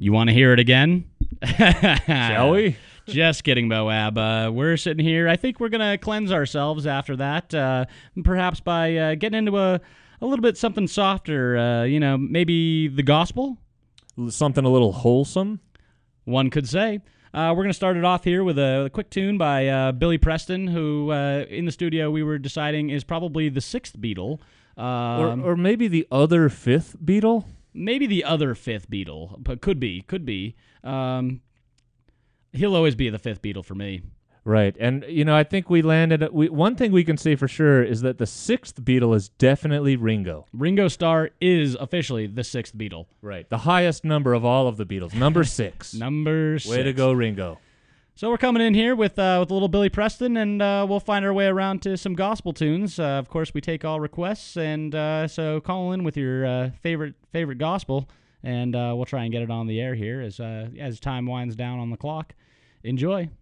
You want to hear it again? Shall we? Just kidding, Moab. We're sitting here. I think we're going to cleanse ourselves after that, perhaps by getting into a little bit something softer, maybe the gospel? Something a little wholesome? One could say. We're going to start it off here with a quick tune by Billy Preston, who in the studio we were deciding is probably the sixth Beatle. Or maybe the other fifth Beatle? Maybe the other fifth Beatle, but could be. He'll always be the fifth Beatle for me. Right, and I think we landed. One thing we can say for sure is that the sixth Beatle is definitely Ringo. Ringo Starr is officially the sixth Beatle. Right, the highest number of all of the Beatles, number 6. Number 6. Way to go, Ringo. So we're coming in here with a little Billy Preston, and we'll find our way around to some gospel tunes. Of course, we take all requests, and so call in with your favorite gospel, and we'll try and get it on the air here as time winds down on the clock. Enjoy.